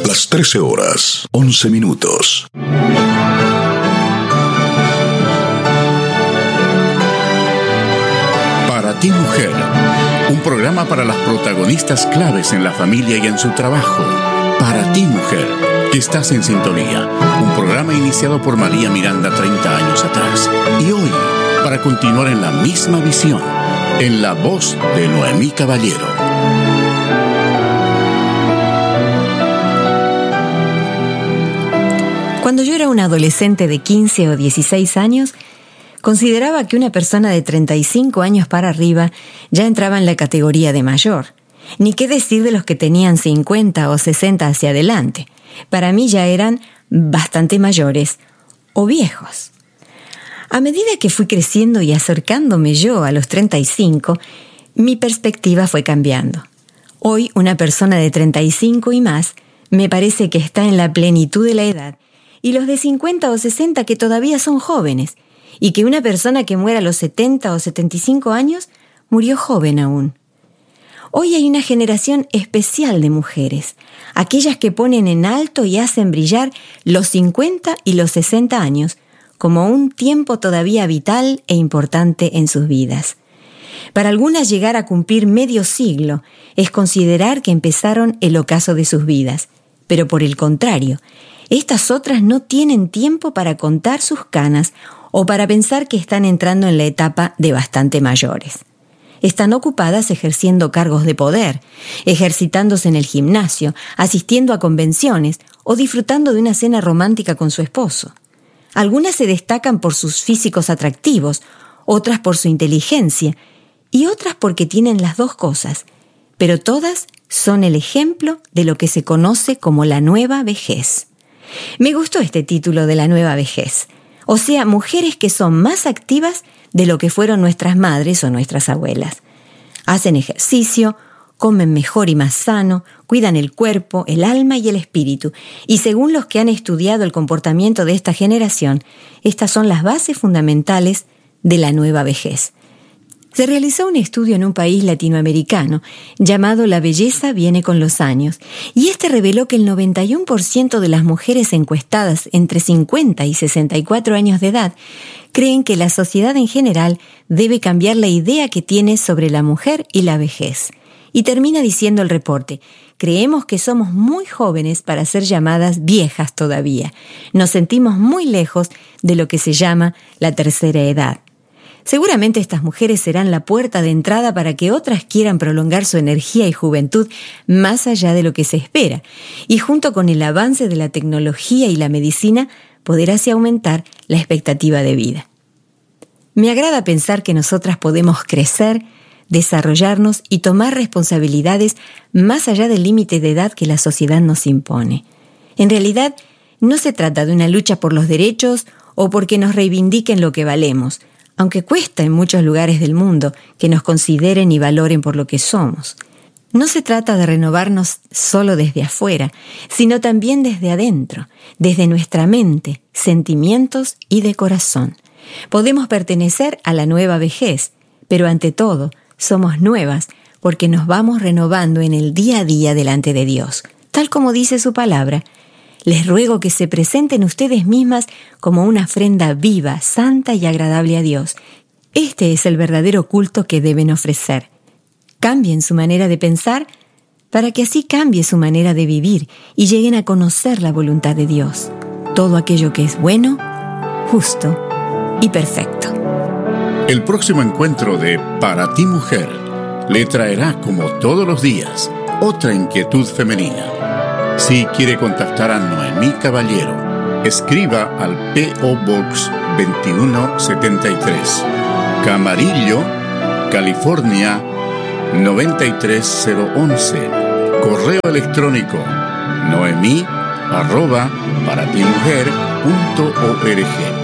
Las 13 horas, 11 minutos. Para ti, mujer, un programa para las protagonistas claves en la familia y en su trabajo. Para ti, mujer, que estás en sintonía. Un programa iniciado por María Miranda 30 años atrás. Y hoy, para continuar en la misma visión, en la voz de Noemí Caballero. Cuando yo era una adolescente de 15 o 16 años, consideraba que una persona de 35 años para arriba ya entraba en la categoría de mayor. Ni qué decir de los que tenían 50 o 60 hacia adelante. Para mí ya eran bastante mayores o viejos. A medida que fui creciendo y acercándome yo a los 35, mi perspectiva fue cambiando. Hoy, una persona de 35 y más me parece que está en la plenitud de la edad, y los de 50 o 60 que todavía son jóvenes, y que una persona que muera a los 70 o 75 años murió joven aún. Hoy hay una generación especial de mujeres, aquellas que ponen en alto y hacen brillar los 50 y los 60 años como un tiempo todavía vital e importante en sus vidas. Para algunas, llegar a cumplir medio siglo es considerar que empezaron el ocaso de sus vidas, pero por el contrario, estas otras no tienen tiempo para contar sus canas o para pensar que están entrando en la etapa de bastante mayores. Están ocupadas ejerciendo cargos de poder, ejercitándose en el gimnasio, asistiendo a convenciones o disfrutando de una cena romántica con su esposo. Algunas se destacan por sus físicos atractivos, otras por su inteligencia y otras porque tienen las dos cosas, pero todas son el ejemplo de lo que se conoce como la nueva vejez. Me gustó este título de la nueva vejez, o sea, mujeres que son más activas de lo que fueron nuestras madres o nuestras abuelas. Hacen ejercicio, comen mejor y más sano, cuidan el cuerpo, el alma y el espíritu, y según los que han estudiado el comportamiento de esta generación, estas son las bases fundamentales de la nueva vejez. Se realizó un estudio en un país latinoamericano llamado La belleza viene con los años, y este reveló que el 91% de las mujeres encuestadas entre 50 y 64 años de edad creen que la sociedad en general debe cambiar la idea que tiene sobre la mujer y la vejez. Y termina diciendo el reporte: creemos que somos muy jóvenes para ser llamadas viejas todavía. Nos sentimos muy lejos de lo que se llama la tercera edad. Seguramente estas mujeres serán la puerta de entrada para que otras quieran prolongar su energía y juventud más allá de lo que se espera, y junto con el avance de la tecnología y la medicina, poder así aumentar la expectativa de vida. Me agrada pensar que nosotras podemos crecer, desarrollarnos y tomar responsabilidades más allá del límite de edad que la sociedad nos impone. En realidad, no se trata de una lucha por los derechos o porque nos reivindiquen lo que valemos, aunque cuesta en muchos lugares del mundo que nos consideren y valoren por lo que somos. No se trata de renovarnos solo desde afuera, sino también desde adentro, desde nuestra mente, sentimientos y de corazón. Podemos pertenecer a la nueva vejez, pero ante todo, somos nuevas porque nos vamos renovando en el día a día delante de Dios. Tal como dice su palabra, les ruego que se presenten ustedes mismas como una ofrenda viva, santa y agradable a Dios. Este es el verdadero culto que deben ofrecer. Cambien su manera de pensar para que así cambie su manera de vivir y lleguen a conocer la voluntad de Dios. Todo aquello que es bueno, justo y perfecto. El próximo encuentro de Para ti, mujer le traerá, como todos los días, otra inquietud femenina. Si quiere contactar a Noemí Caballero, escriba al P.O. Box 2173, Camarillo, California 93011. Correo electrónico noemi@paratimujer.org.